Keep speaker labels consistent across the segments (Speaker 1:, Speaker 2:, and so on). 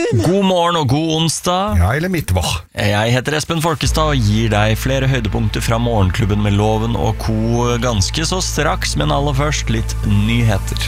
Speaker 1: Martin.
Speaker 2: God morgen og god onsdag.
Speaker 1: Ja, eller midtvår.
Speaker 2: Jeg heter Espen Folkestad og gir deg flere høydepunkter fra morgenklubben med Loven og Co. ganske så straks, men aller først litt nyheter.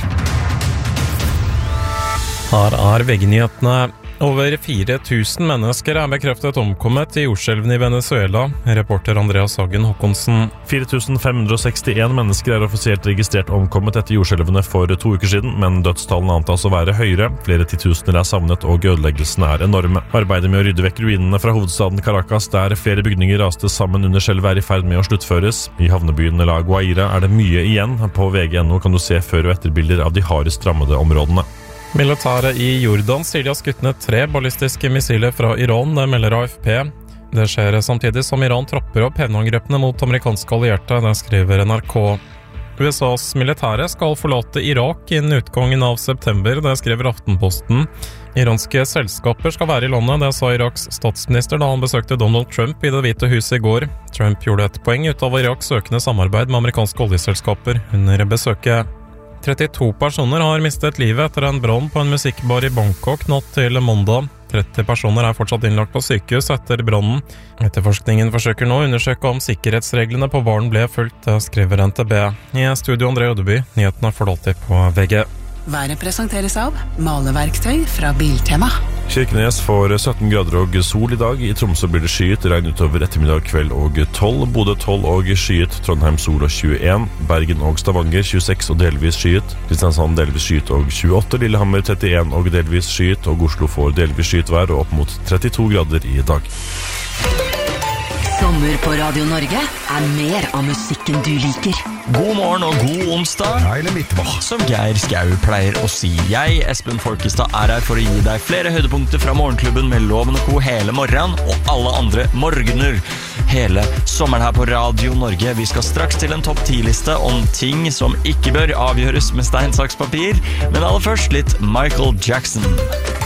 Speaker 3: Her VG-nyhetene. Over 4000 mennesker bekreftet omkommet i jordskjelven i Venezuela. Reporter Andreas Hagen Håkonsen.
Speaker 4: 4561 mennesker offisielt registrert omkommet etter jordskjelvene for 2 uker siden, men dødstallene antas å være høyere. Flere titusener savnet og ødeleggelsene enorme. Arbeidet med å rydde vekk ruinene fra hovedstaden Caracas, der flere bygninger raste sammen under skjelvet, i ferd med å sluttføres. I havnebyen La Guaira det mye igjen. På VG.no kan du se før- og etterbilder av de hardest rammede områdene.
Speaker 3: Militæret i Jordan sier de har skutt ned 3 ballistiske missiler fra Iran, det melder AFP. Det skjer samtidig som Iran trapper opp hevnangrepene mot amerikanske allierte, det skriver NRK. USAs militære skal forlate Irak innen utgangen av september, det skriver Aftenposten. Iranske selskaper skal være i landet, det sa Iraks statsminister da han besøkte Donald Trump i Det hvite huset i går. Trump gjorde et poeng ut av Iraks økende samarbeid med amerikanske oljeselskaper under besøket. 32 personer har mistet livet etter en brann på en musikkbar i Bangkok natt til mandag. 30 personer fortsatt innlagt på sykehus etter brannen. Etterforskningen forsøker nå å undersøke om sikkerhetsreglene på baren ble fulgt, skriver NTB. I studio André Ødeby, nyhetene får du alltid på VG.
Speaker 5: Været presenteres av maleverktøy fra Biltema.
Speaker 4: Kirkenes får 17 grader og sol i dag. I Tromsø blir det skyet, regn utover ettermiddag, kveld og 12. Bodø 12 og skyet, Trondheim sol og 21. Bergen og Stavanger 26 og delvis skyet. Kristiansand delvis skyet og 28. Lillehammer 31 og delvis skyet. Og Oslo får delvis skyet vær og opp mot 32 grader i dag.
Speaker 6: Sommer på Radio Norge mer av musikken du liker.
Speaker 2: God morgen og god onsdag.
Speaker 1: Ja, eller midtvår.
Speaker 2: Som Geir Skau pleier å si. Jeg, Espen Folkestad, her for å gi deg flere høydepunkter fra morgenklubben med Loven og Co. hele morgenen, og alle andre morgener. Hele sommeren her på Radio Norge. Vi skal straks til en topp 10-liste om ting som ikke bør avgjøres med stein, saks, papir. Men aller først litt Michael Jackson.